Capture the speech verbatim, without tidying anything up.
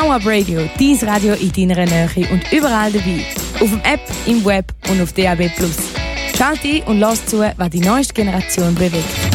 VoUp Radio, dein Radio in deiner Nähe und überall dabei. Auf dem App, im Web und auf D A B plus. Schalt ein und lass zu, was die neueste Generation bewegt.